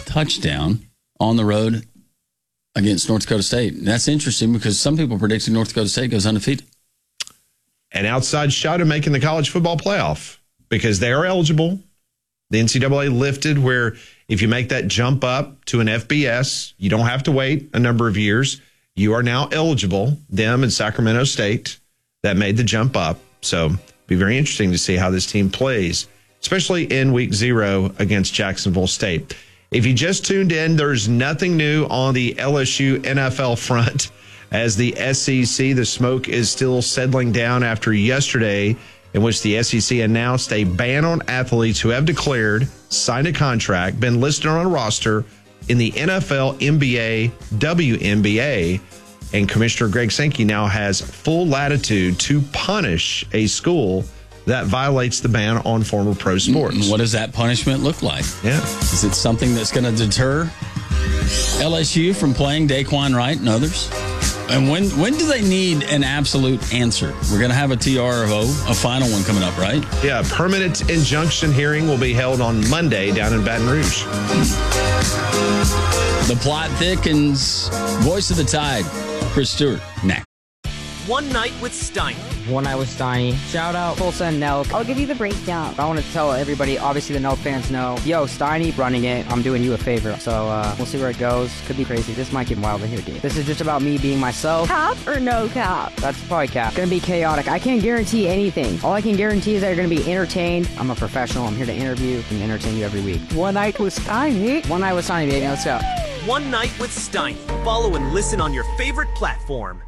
touchdown on the road against North Dakota State. And that's interesting because some people predicted North Dakota State goes undefeated. An outside shot of making the college football playoff because they are eligible. The NCAA lifted where if you make that jump up to an FBS, you don't have to wait a number of years. You are now eligible, them and Sacramento State, that made the jump up. So be very interesting to see how this team plays, especially in week 0 against Jacksonville State. If you just tuned in, there's nothing new on the LSU NFL front. As the SEC, the smoke is still settling down after yesterday, in which the SEC announced a ban on athletes who have declared, signed a contract, been listed on a roster in the NFL, NBA, WNBA, and Commissioner Greg Sankey now has full latitude to punish a school that violates the ban on former pro sports. What does that punishment look like? Yeah. Is it something that's going to deter LSU from playing Daquan Wright and others? And when do they need an absolute answer? We're going to have a TRO, a final one coming up, right? Yeah, permanent injunction hearing will be held on Monday down in Baton Rouge. The plot thickens. Voice of the Tide, Chris Stewart, next. One Night with Steiny. One Night with Steiny. Shout out Full Send Nelk. I'll give you the breakdown. I want to tell everybody, obviously the Nelk fans know, yo, Steiny running it. I'm doing you a favor. So we'll see where it goes. Could be crazy. This might get wild in here, dude. This is just about me being myself. Cap or no cap? That's probably cap. Gonna be chaotic. I can't guarantee anything. All I can guarantee is that you're gonna be entertained. I'm a professional. I'm here to interview and entertain you every week. One Night with Steiny. One Night with Steiny, baby. Let's go. One Night with Steiny. Follow and listen on your favorite platform.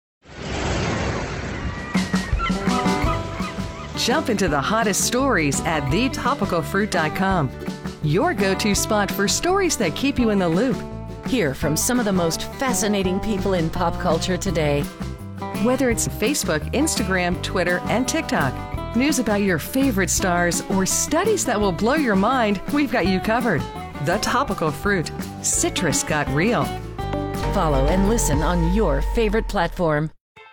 Jump into the hottest stories at thetopicalfruit.com. Your go-to spot for stories that keep you in the loop. Hear from some of the most fascinating people in pop culture today. Whether it's Facebook, Instagram, Twitter, and TikTok, news about your favorite stars, or studies that will blow your mind, we've got you covered. The Topical Fruit. Citrus got real. Follow and listen on your favorite platform.